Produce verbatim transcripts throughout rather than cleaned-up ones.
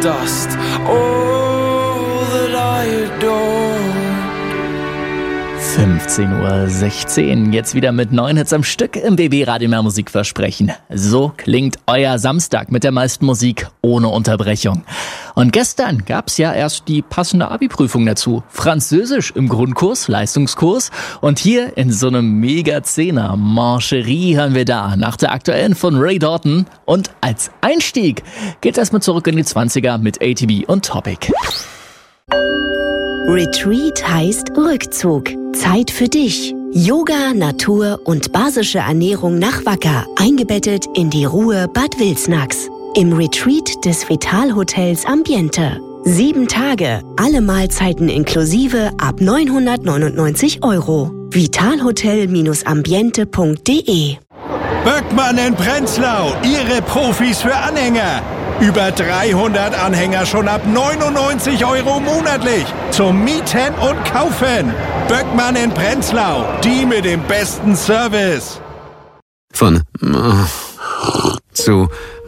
dust, all that I adored. fünfzehn Uhr sechzehn, jetzt wieder mit neun Hits am Stück im B B Radio Mehr Musikversprechen. So klingt euer Samstag mit der meisten Musik ohne Unterbrechung. Und gestern gab's ja erst die passende Abi-Prüfung dazu. Französisch im Grundkurs, Leistungskurs. Und hier in so einem Mega-Zehner Mancherie hören wir da nach der aktuellen von Ray Dalton. Und als Einstieg geht erstmal zurück in die zwanziger mit A T B und Topic. Retreat heißt Rückzug. Zeit für dich. Yoga, Natur und basische Ernährung nach Wacker. Eingebettet in die Ruhe Bad Wilsnax. Im Retreat des Vital-Hotels Ambiente. Sieben Tage, alle Mahlzeiten inklusive ab neunhundertneunundneunzig Euro. vitalhotel ambiente punkt de. Böckmann in Prenzlau, Ihre Profis für Anhänger. Über dreihundert Anhänger schon ab neunundneunzig Euro monatlich. Zum Mieten und Kaufen. Böckmann in Prenzlau, die mit dem besten Service. Von zu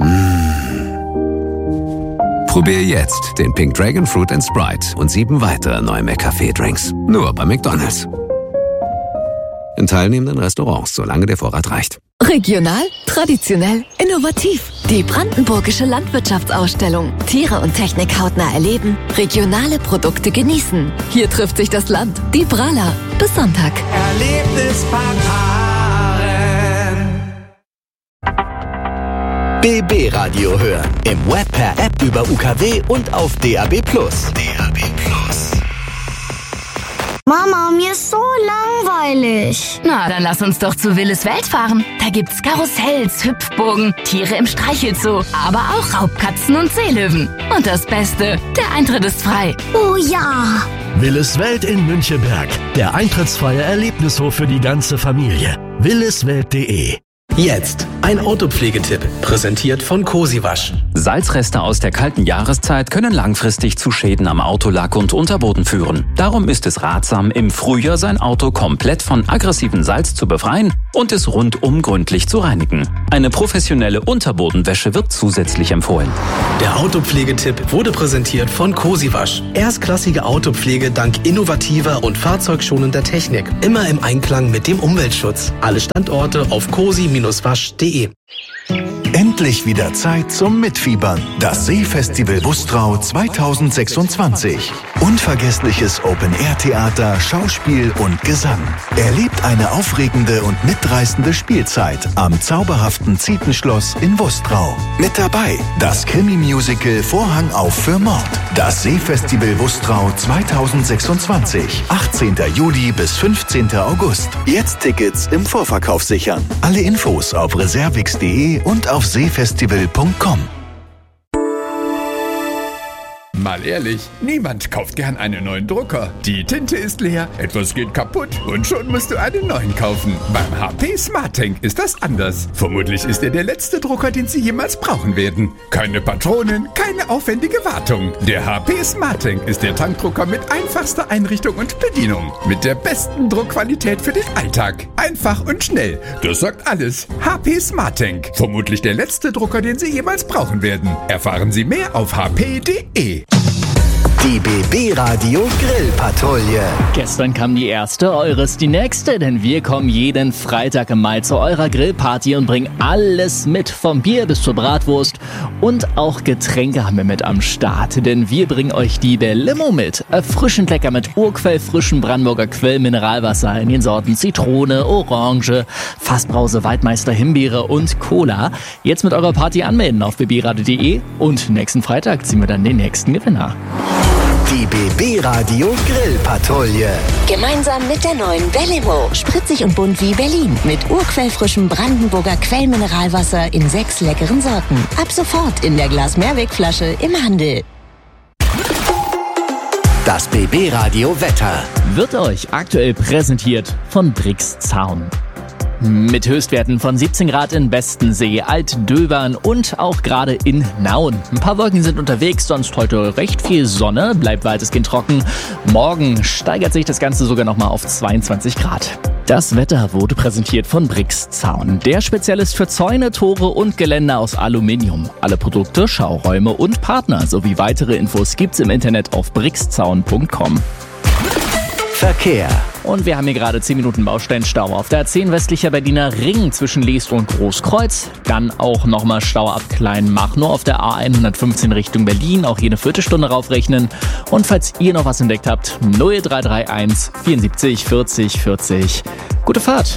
Probier jetzt den Pink Dragon Fruit and Sprite und sieben weitere neue McCafé-Drinks. Nur bei McDonald's. In teilnehmenden Restaurants, solange der Vorrat reicht. Regional, traditionell, innovativ. Die Brandenburgische Landwirtschaftsausstellung. Tiere und Technik hautnah erleben, regionale Produkte genießen. Hier trifft sich das Land. Die Brala. Bis Sonntag. B B Radio hören. Im Web, per App, über U K W und auf D A B plus. D A B plus. Mama, mir ist so langweilig. Na, dann lass uns doch zu Willis Welt fahren. Da gibt's Karussells, Hüpfburgen, Tiere im Streichelzoo, aber auch Raubkatzen und Seelöwen. Und das Beste, der Eintritt ist frei. Oh ja! Willis Welt in Münchenberg. Der eintrittsfreie Erlebnishof für die ganze Familie. williswelt punkt de. Jetzt ein Autopflegetipp, präsentiert von Cosiwasch. Salzreste aus der kalten Jahreszeit können langfristig zu Schäden am Autolack und Unterboden führen. Darum ist es ratsam, im Frühjahr sein Auto komplett von aggressivem Salz zu befreien und es rundum gründlich zu reinigen. Eine professionelle Unterbodenwäsche wird zusätzlich empfohlen. Der Autopflegetipp wurde präsentiert von Cosiwasch. Erstklassige Autopflege dank innovativer und fahrzeugschonender Technik. Immer im Einklang mit dem Umweltschutz. Alle Standorte auf cosi wasch punkt de. Endlich wieder Zeit zum Mitfiebern. Das Seefestival Wustrau zweitausendsechsundzwanzig. Unvergessliches Open-Air-Theater, Schauspiel und Gesang. Erlebt eine aufregende und mitreißende Spielzeit am zauberhaften Zietenschloss in Wustrau. Mit dabei das Krimi-Musical Vorhang auf für Mord. Das Seefestival Wustrau zweitausendsechsundzwanzig. achtzehnten Juli bis fünfzehnten August. Jetzt Tickets im Vorverkauf sichern. Alle Infos auf reservix punkt de und auf seefestival punkt com. Mal ehrlich, niemand kauft gern einen neuen Drucker. Die Tinte ist leer, etwas geht kaputt und schon musst du einen neuen kaufen. Beim H P SmartTank ist das anders. Vermutlich ist er der letzte Drucker, den Sie jemals brauchen werden. Keine Patronen, keine aufwendige Wartung. Der H P SmartTank ist der Tankdrucker mit einfachster Einrichtung und Bedienung. Mit der besten Druckqualität für den Alltag. Einfach und schnell. Das sagt alles. H P SmartTank. Vermutlich der letzte Drucker, den Sie jemals brauchen werden. Erfahren Sie mehr auf h p punkt de. Die B B Radio Grillpatrouille. Gestern kam die erste, eures die nächste, denn wir kommen jeden Freitag im Mai zu eurer Grillparty und bringen alles mit, vom Bier bis zur Bratwurst, und auch Getränke haben wir mit am Start, denn wir bringen euch die Belimo mit. Erfrischend lecker mit urquellfrischem Brandenburger Quellmineralwasser in den Sorten Zitrone, Orange, Fassbrause, Waldmeister, Himbeere und Cola. Jetzt mit eurer Party anmelden auf b b radio punkt de und nächsten Freitag ziehen wir dann den nächsten Gewinner. Die B B Radio Grillpatrouille. Gemeinsam mit der neuen Belimo. Spritzig und bunt wie Berlin. Mit urquellfrischem Brandenburger Quellmineralwasser in sechs leckeren Sorten. Ab sofort in der Glas-Mehrwegflasche im Handel. Das B B Radio Wetter wird euch aktuell präsentiert von Brix Zaun. Mit Höchstwerten von siebzehn Grad in Bestensee, Altdöbern und auch gerade in Nauen. Ein paar Wolken sind unterwegs, sonst heute recht viel Sonne, bleibt weitestgehend trocken. Morgen steigert sich das Ganze sogar nochmal auf zweiundzwanzig Grad. Das Wetter wurde präsentiert von Brix Zaun, der Spezialist für Zäune, Tore und Geländer aus Aluminium. Alle Produkte, Schauräume und Partner sowie weitere Infos gibt's im Internet auf brixzaun punkt com. Verkehr. Und wir haben hier gerade zehn Minuten Bausteinstau auf der A zehn westlicher Berliner Ring zwischen Leest und Großkreuz. Dann auch nochmal Stau ab Kleinmachnow auf der A hundertfünfzehn Richtung Berlin. Auch hier eine Viertelstunde raufrechnen. Und falls ihr noch was entdeckt habt, null drei drei eins vierundsiebzig vierzig vierzig. Gute Fahrt!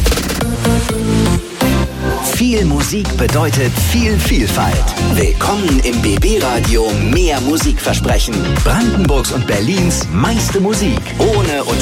Viel Musik bedeutet viel Vielfalt. Willkommen im B B-Radio Mehr Musikversprechen. Brandenburgs und Berlins meiste Musik. Ohne